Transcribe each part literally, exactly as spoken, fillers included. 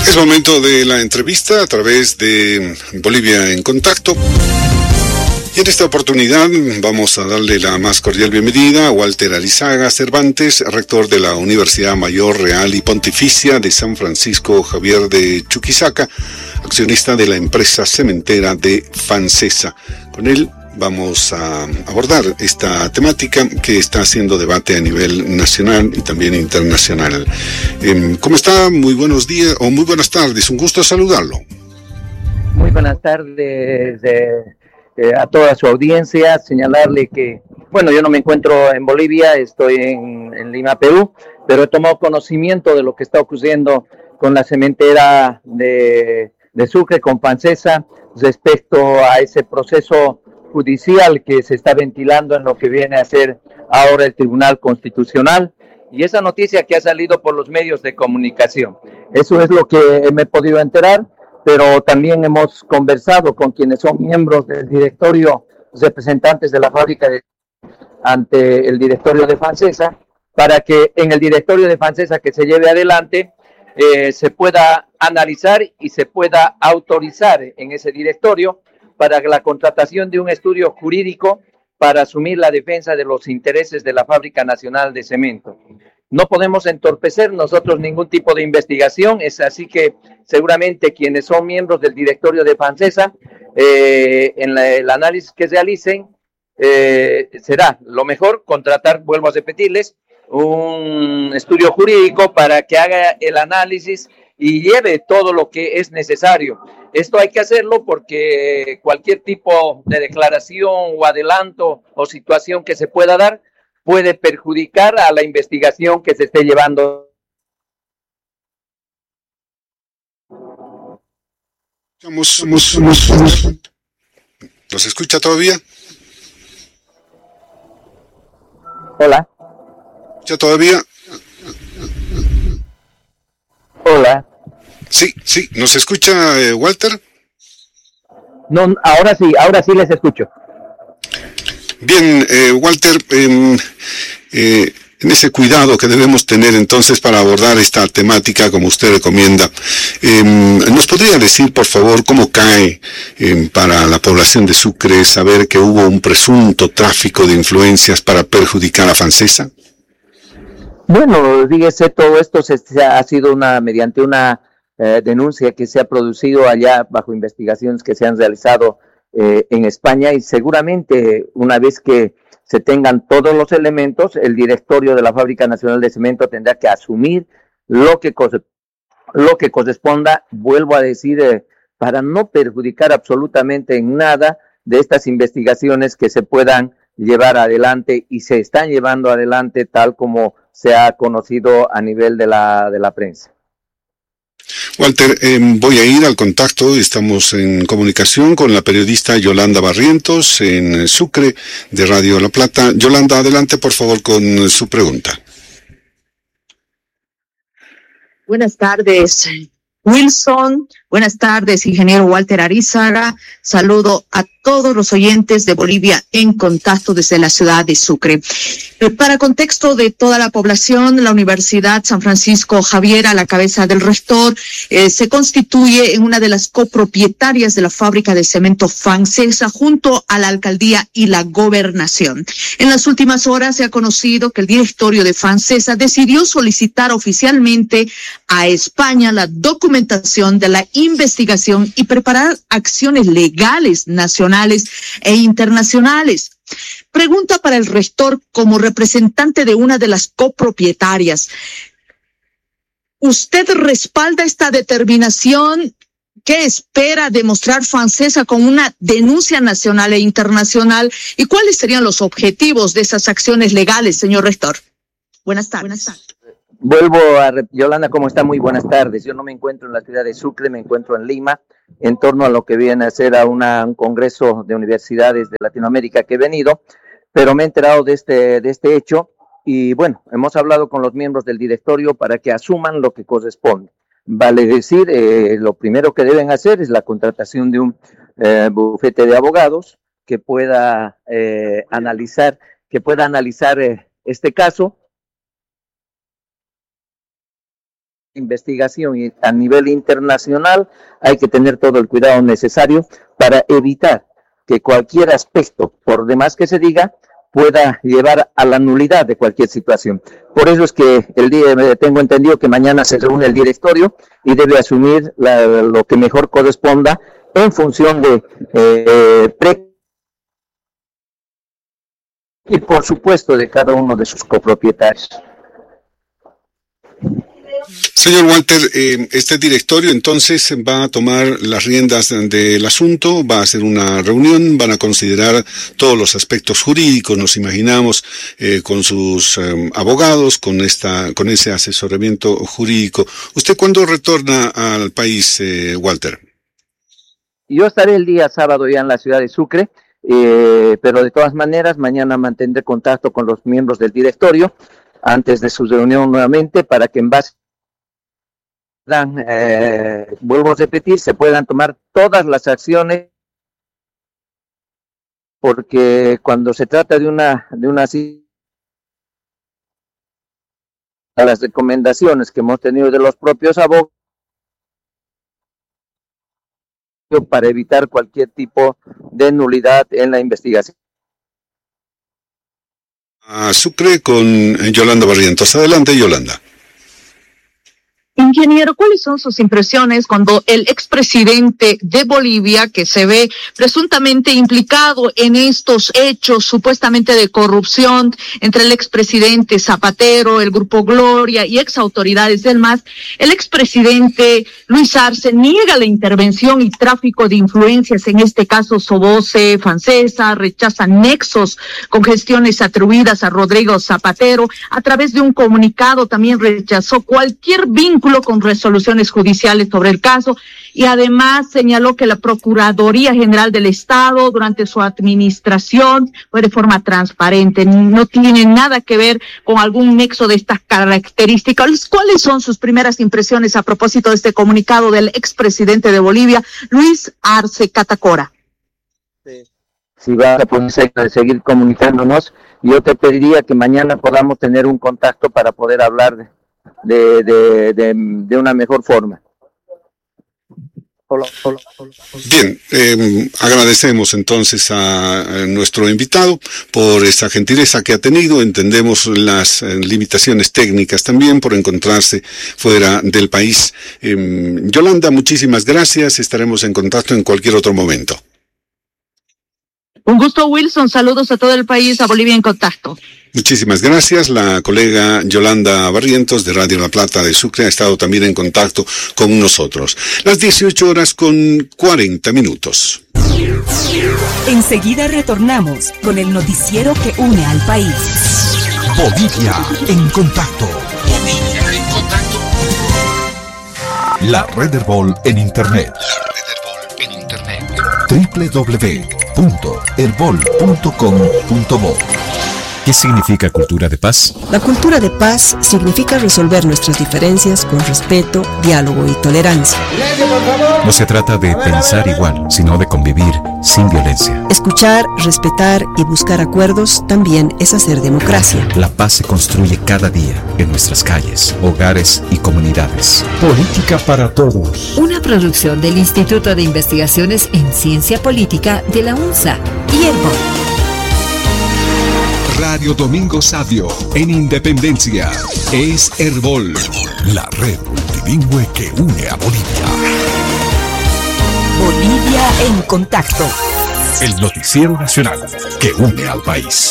Es momento de la entrevista a través de Bolivia en Contacto. Y en esta oportunidad vamos a darle la más cordial bienvenida a Walter Arizaga Cervantes, rector de la Universidad Mayor Real y Pontificia de San Francisco Javier de Chuquisaca, accionista de la empresa cementera de Fancesa. Con él vamos a abordar esta temática que está haciendo debate a nivel nacional y también internacional. Eh, ¿Cómo está? Muy buenos días o muy buenas tardes. Un gusto saludarlo. Muy buenas tardes eh, eh, a toda su audiencia. Señalarle que, bueno, yo no me encuentro en Bolivia, estoy en, en Lima, Perú, pero he tomado conocimiento de lo que está ocurriendo con la cementera de, de Sucre, con Fancesa, respecto a ese proceso judicial que se está ventilando en lo que viene a ser ahora el Tribunal Constitucional, y esa noticia que ha salido por los medios de comunicación. Eso es lo que me he podido enterar, pero también hemos conversado con quienes son miembros del directorio, representantes de la fábrica de, ante el directorio de Fancesa, para que en el directorio de Fancesa que se lleve adelante eh, se pueda analizar y se pueda autorizar en ese directorio para la contratación de un estudio jurídico para asumir la defensa de los intereses de la Fábrica Nacional de Cemento. No podemos entorpecer nosotros ningún tipo de investigación, es así que seguramente quienes son miembros del directorio de Fancesa, eh, en la, el análisis que realicen, eh, será lo mejor contratar, vuelvo a repetirles, un estudio jurídico para que haga el análisis y lleve todo lo que es necesario. Esto hay que hacerlo porque cualquier tipo de declaración o adelanto o situación que se pueda dar puede perjudicar a la investigación que se esté llevando. Somos, somos, somos, somos. ¿Nos escucha todavía? Hola. ¿Ya todavía? Hola. Sí, sí, ¿nos escucha eh, Walter? No, ahora sí, ahora sí les escucho. Bien, eh, Walter, eh, eh, en ese cuidado que debemos tener entonces para abordar esta temática como usted recomienda, eh, ¿nos podría decir por favor cómo cae eh, para la población de Sucre saber que hubo un presunto tráfico de influencias para perjudicar a Fancesa? Bueno, fíjese, todo esto se, se ha sido una mediante una eh, denuncia que se ha producido allá bajo investigaciones que se han realizado eh, en España, y seguramente una vez que se tengan todos los elementos, el directorio de la Fábrica Nacional de Cemento tendrá que asumir lo que, lo que corresponda, vuelvo a decir, eh, para no perjudicar absolutamente en nada de estas investigaciones que se puedan llevar adelante y se están llevando adelante tal como se ha conocido a nivel de la, de la prensa. Walter, eh, voy a ir al contacto, estamos en comunicación con la periodista Yolanda Barrientos en Sucre de Radio La Plata. Yolanda, adelante por favor con su pregunta. Buenas tardes, Wilson. Buenas tardes, ingeniero Walter Arizaga. Saludo a todos los oyentes de Bolivia en Contacto desde la ciudad de Sucre. Para contexto de toda la población, la Universidad San Francisco Javier, a la cabeza del rector, eh, se constituye en una de las copropietarias de la fábrica de cemento Fancesa junto a la alcaldía y la gobernación. En las últimas horas se ha conocido que el directorio de Fancesa decidió solicitar oficialmente a España la documentación de la investigación y preparar acciones legales nacionales e internacionales. Pregunta para el rector como representante de una de las copropietarias. ¿Usted respalda esta determinación? ¿Qué espera demostrar Fancesa con una denuncia nacional e internacional? ¿Y cuáles serían los objetivos de esas acciones legales, señor rector? Buenas tardes. Buenas tardes. Vuelvo a, Yolanda, ¿cómo está? Muy buenas tardes. Yo no me encuentro en la ciudad de Sucre, me encuentro en Lima, en torno a lo que viene a ser a una, un congreso de universidades de Latinoamérica que he venido, pero me he enterado de este, de este hecho y bueno, hemos hablado con los miembros del directorio para que asuman lo que corresponde. Vale decir, eh, lo primero que deben hacer es la contratación de un eh, bufete de abogados que pueda eh, analizar, que pueda analizar eh, este caso investigación y a nivel internacional hay que tener todo el cuidado necesario para evitar que cualquier aspecto, por demás que se diga, pueda llevar a la nulidad de cualquier situación. Por eso es que el día tengo entendido que mañana se reúne el directorio y debe asumir la, lo que mejor corresponda en función de eh, pre y por supuesto de cada uno de sus copropietarios. Señor Walter, eh, este directorio entonces va a tomar las riendas del asunto, va a hacer una reunión, van a considerar todos los aspectos jurídicos, nos imaginamos, eh, con sus eh, abogados, con esta, con ese asesoramiento jurídico. ¿Usted cuándo retorna al país, eh, Walter? Yo estaré el día sábado ya en la ciudad de Sucre, eh, pero de todas maneras mañana mantendré contacto con los miembros del directorio antes de su reunión nuevamente para que en base Eh, vuelvo a repetir, se puedan tomar todas las acciones, porque cuando se trata de una de una a las recomendaciones que hemos tenido de los propios abogados para evitar cualquier tipo de nulidad en la investigación. A Sucre con Yolanda Barrientos. Adelante, Yolanda. Ingeniero, ¿cuáles son sus impresiones cuando el expresidente de Bolivia, que se ve presuntamente implicado en estos hechos supuestamente de corrupción entre el expresidente Zapatero, el Grupo Gloria y exautoridades del M A S, el expresidente Luis Arce niega la intervención y tráfico de influencias, en este caso Soboce, Francesa, rechaza nexos con gestiones atribuidas a Rodrigo Zapatero, a través de un comunicado también rechazó cualquier vínculo con resoluciones judiciales sobre el caso y además señaló que la Procuraduría General del Estado durante su administración fue de forma transparente, no tiene nada que ver con algún nexo de estas características. ¿Cuáles son sus primeras impresiones a propósito de este comunicado del expresidente de Bolivia, Luis Arce Catacora? Si vas a poder seguir comunicándonos, yo te pediría que mañana podamos tener un contacto para poder hablar de De, de, de, de una mejor forma. Bien, eh, agradecemos entonces a, a nuestro invitado por esa gentileza que ha tenido. Entendemos las eh, limitaciones técnicas también por encontrarse fuera del país. Eh, Yolanda, muchísimas gracias. Estaremos en contacto en cualquier otro momento. Un gusto, Wilson. Saludos a todo el país, a Bolivia en Contacto. Muchísimas gracias. La colega Yolanda Barrientos de Radio La Plata de Sucre ha estado también en contacto con nosotros. Las dieciocho horas con cuarenta minutos. Enseguida retornamos con el noticiero que une al país. Bolivia en contacto. Bolivia en contacto. La Red Herbol en Internet. La Red Herbol en Internet. doble u doble u doble u punto herbol punto com punto bo. ¿Qué significa cultura de paz? La cultura de paz significa resolver nuestras diferencias con respeto, diálogo y tolerancia. No se trata de pensar igual, sino de convivir sin violencia. Escuchar, respetar y buscar acuerdos también es hacer democracia. La paz se construye cada día en nuestras calles, hogares y comunidades. Política para todos. Una producción del Instituto de Investigaciones en Ciencia Política de la UNSA y Herbol. Radio Domingo Sabio en Independencia es Herbol, la red multilingüe que une a Bolivia. Bolivia en contacto. El noticiero nacional que une al país.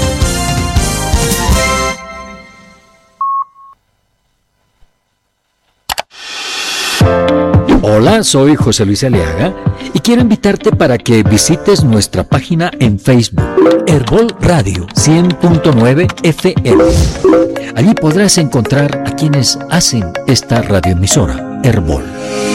Hola, soy José Luis Aliaga y quiero invitarte para que visites nuestra página en Facebook, Herbol Radio cien punto nueve F M. Allí podrás encontrar a quienes hacen esta radioemisora, Herbol.